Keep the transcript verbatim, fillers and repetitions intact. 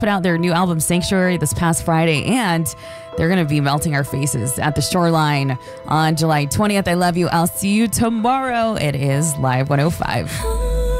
put out their new album Sanctuary this past Friday, and they're going to be melting our faces at the Shoreline on July twentieth. I love you. I'll see you tomorrow. It is Live one oh five.